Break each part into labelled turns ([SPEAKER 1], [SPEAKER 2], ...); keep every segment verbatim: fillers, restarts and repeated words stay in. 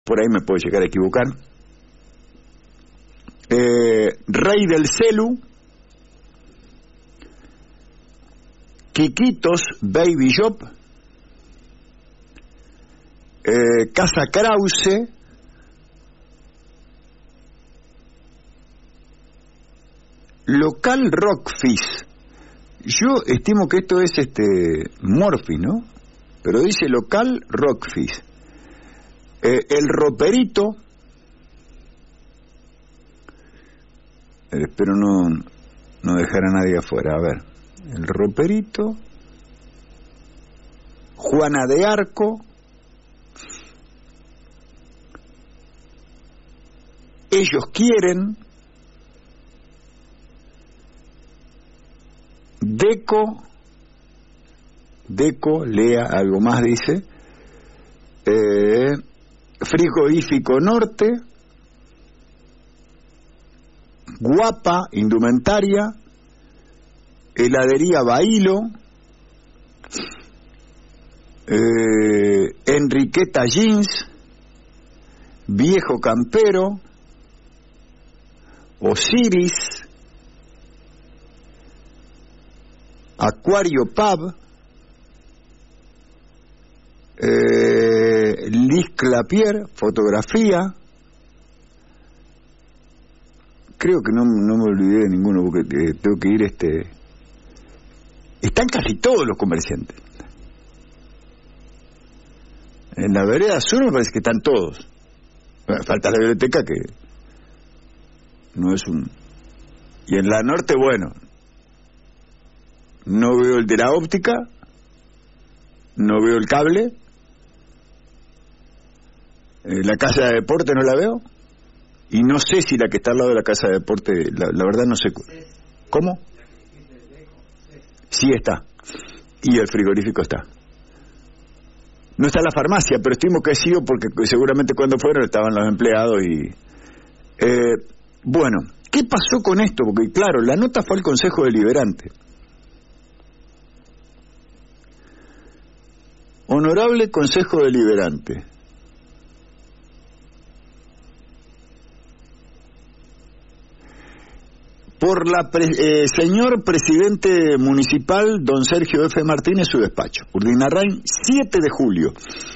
[SPEAKER 1] por ahí me puedo llegar a equivocar. Eh, Rey del Celu, Quiquitos Baby Shop, eh, Casa Krause, Local Rockfish. Yo estimo que esto es este Morphy, ¿no? Pero dice Local Rockfish. Eh, el Roperito, eh, espero no, no dejar a nadie afuera. A ver, el Roperito, Juana de Arco, Ellos Quieren, Deco, Deco, lea algo más, dice, eh, Frigorífico Norte, Guapa Indumentaria, Heladería Bailo, eh, Enriqueta Jeans, Viejo Campero, Osiris, Acuario Pub, eh, Liz Clapier, fotografía. Creo que no, no me olvidé de ninguno porque eh, tengo que ir este. Están casi todos los comerciantes. En la vereda sur me parece que están todos. Falta la biblioteca que no es un. Y en la norte, bueno. No veo el de la óptica, no veo el cable, eh, la casa de deporte no la veo, y no sé si la que está al lado de la casa de deporte, la, la verdad no sé. ¿Cómo? Sí está, y el frigorífico está. No está la farmacia, pero estimo que ha sido porque seguramente cuando fueron estaban los empleados y... Eh, bueno, ¿qué pasó con esto? Porque claro, la nota fue al Consejo Deliberante. Honorable Consejo Deliberante, por la pre, eh, señor presidente municipal don Sergio F. Martínez, su despacho, Urdinarrain, siete de julio.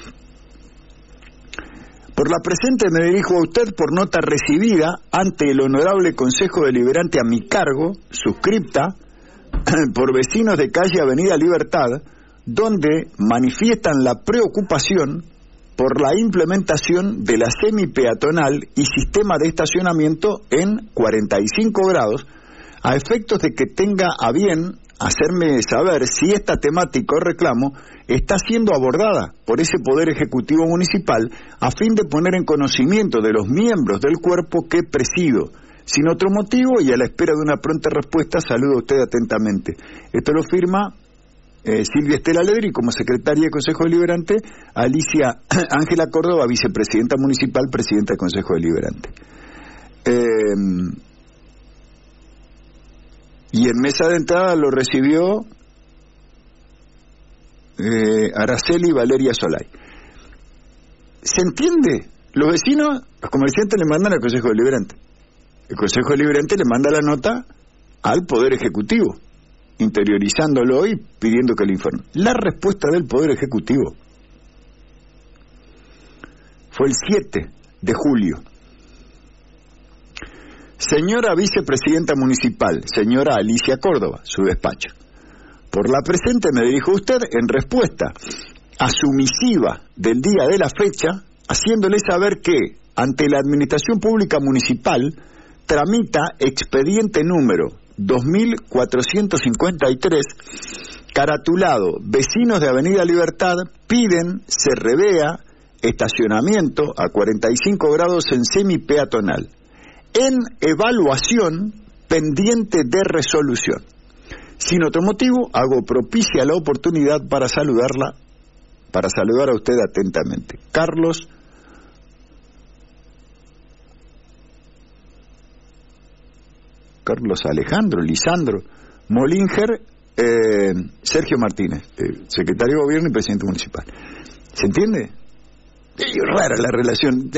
[SPEAKER 1] Por la presente me dirijo a usted por nota recibida ante el Honorable Consejo Deliberante a mi cargo, suscripta por vecinos de calle Avenida Libertad, donde manifiestan la preocupación por la implementación de la semipeatonal y sistema de estacionamiento en cuarenta y cinco grados, a efectos de que tenga a bien hacerme saber si esta temática o reclamo está siendo abordada por ese Poder Ejecutivo Municipal a fin de poner en conocimiento de los miembros del cuerpo que presido. Sin otro motivo y a la espera de una pronta respuesta, saludo a usted atentamente. Esto lo firma Eh, Silvia Estela Ledri como secretaria del Consejo Deliberante, Alicia Ángela Córdoba, vicepresidenta municipal, presidenta del Consejo Deliberante. Eh, y en mesa de entrada lo recibió eh, Araceli Valeria Solay. ¿Se entiende? Los vecinos, los comerciantes le mandan al Consejo Deliberante. El Consejo Deliberante le manda la nota al Poder Ejecutivo, interiorizándolo y pidiendo que le informe. La respuesta del Poder Ejecutivo fue el siete de julio. Señora vicepresidenta municipal, señora Alicia Córdoba, su despacho. Por la presente me dirijo a usted en respuesta a su misiva del día de la fecha, haciéndole saber que, ante la Administración Pública Municipal, tramita expediente número dos mil cuatrocientos cincuenta y tres, caratulado vecinos de Avenida Libertad piden se revea estacionamiento a cuarenta y cinco grados en semipeatonal, en evaluación pendiente de resolución. Sin otro motivo, hago propicia la oportunidad para saludarla, para saludar a usted atentamente. Carlos Carlos Alejandro, Lisandro Molinger, eh, Sergio Martínez, eh, secretario de Gobierno y presidente municipal. ¿Se entiende? Es rara la relación.